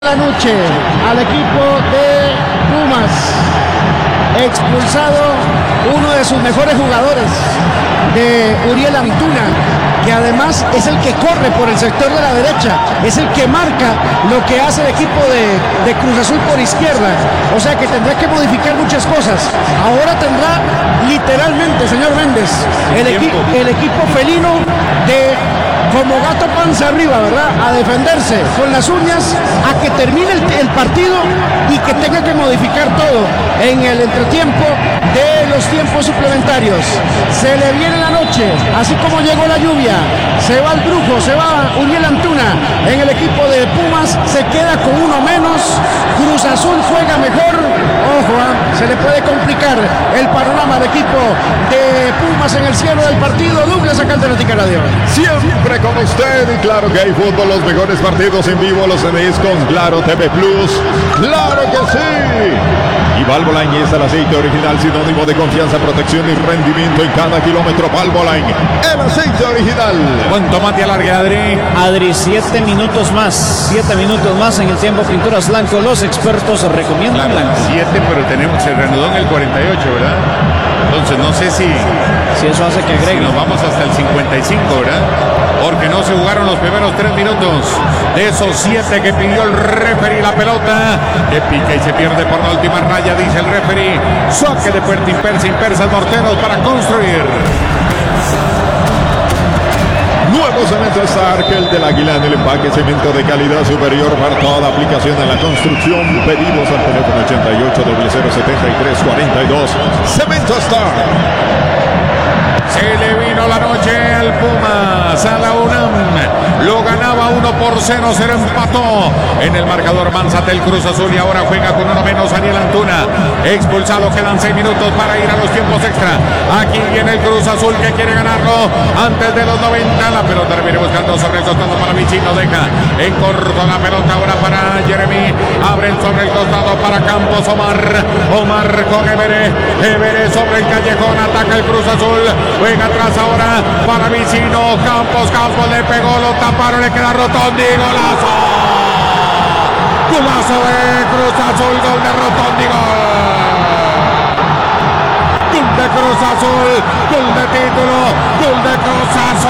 La noche al equipo de Pumas, expulsado uno de sus mejores jugadores, de Uriel Antuna, que además es el que corre por el sector de la derecha, es el que marca lo que hace el equipo de Cruz Azul por izquierda, o sea que tendrá que modificar muchas cosas. Ahora tendrá literalmente, señor Méndez, el equipo felino de como gato panza arriba, ¿verdad? A defenderse con las uñas, a que termine el partido y que tenga que modificar todo en el entretiempo de los tiempos suplementarios. Se le viene la noche, así como llegó la lluvia, se va el brujo, se va Uriel Antuna en el equipo de Pumas, se queda con uno menos, Cruz Azul juega mejor, ojo, se le puede complicar el panorama al equipo de Pumas en el cierre del partido. Douglas, acá en Teletica Radio. Siempre con usted, y claro que hay fútbol, los mejores partidos en vivo los tenéis con Claro TV Plus, ¡claro que sí! Y Valvoline es el aceite original, sinónimo de confianza, protección y rendimiento en cada kilómetro. Valvoline, el aceite original. ¿Cuánto más te alarga, Adri? Adri, 7 minutos más. 7 minutos más en el tiempo. Pinturas Blanco, los expertos recomiendan Claro, Blanco. 7, pero se reanudó en el 48, ¿verdad? Entonces no sé si eso hace que agregue. nos vamos hasta el 55, ¿verdad? Porque no se jugaron los primeros 3 minutos de esos 7 que pidió el referee. La pelota que pica y se pierde por la última raya, dice el referee. Saque de puerta impersa el Morteros para construir. Nuevo cemento Stark, el del Águila, en el empaque, cemento de calidad superior para toda aplicación en la construcción. Pedidos al teléfono 88 0073 42. Cemento Stark. Se le vino la noche al Pumas, a la UNAM. Lo ganaba 1-0, se lo empató en el marcador Manzatel Cruz Azul, y ahora juega con uno menos Uriel Antuna. Expulsado, quedan 6 minutos para ir a los tiempos extra. Aquí viene el Cruz Azul que quiere ganarlo antes de los 90. La pelota viene buscando sobre el costado para Vicino, deja en corto la pelota ahora para Jeremy. Abren sobre el costado para Campos, Omar con Evere sobre el callejón, ataca el Cruz Azul. Juega atrás ahora para Vicino. Campos le pegó, lo taparon, le queda Rotondi. ¡Golazo! ¡Golazo de Cruz Azul! ¡Gol de Rotondi! ¡Gol de Cruz Azul! ¡Gol de título! ¡Gol de Cruz Azul!